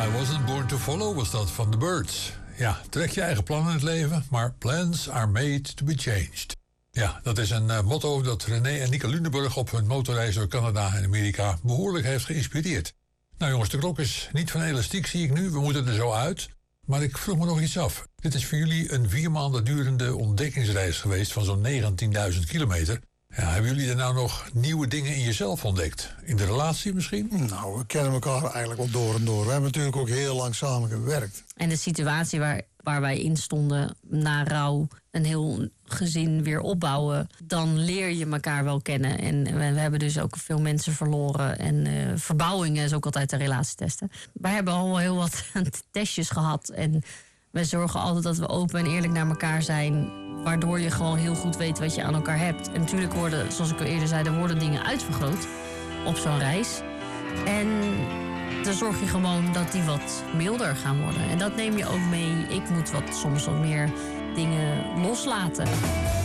I Wasn't Born to Follow was dat van The Byrds. Ja, trek je eigen plan in het leven, maar plans are made to be changed. Ja, dat is een motto dat René en Nika Lunenburg op hun motorreis door Canada en Amerika behoorlijk heeft geïnspireerd. Nou jongens, de klok is niet van elastiek, zie ik nu. We moeten er zo uit. Maar ik vroeg me nog iets af. Dit is voor jullie een 4 maanden durende ontdekkingsreis geweest van zo'n 19.000 kilometer. Ja, hebben jullie er nou nog nieuwe dingen in jezelf ontdekt? In de relatie misschien? Nou, we kennen elkaar eigenlijk wel door en door. We hebben natuurlijk ook heel lang samen gewerkt. En de situatie waar wij in stonden, na rouw, een heel gezin weer opbouwen, dan leer je elkaar wel kennen. En we hebben dus ook veel mensen verloren. En verbouwingen is ook altijd de relatietesten. Wij hebben al heel wat testjes gehad. En we zorgen altijd dat we open en eerlijk naar elkaar zijn, waardoor je gewoon heel goed weet wat je aan elkaar hebt. En natuurlijk worden, zoals ik al eerder zei, er worden dingen uitvergroot op zo'n reis. En dan zorg je gewoon dat die wat milder gaan worden. En dat neem je ook mee. Ik moet soms wat meer dingen loslaten.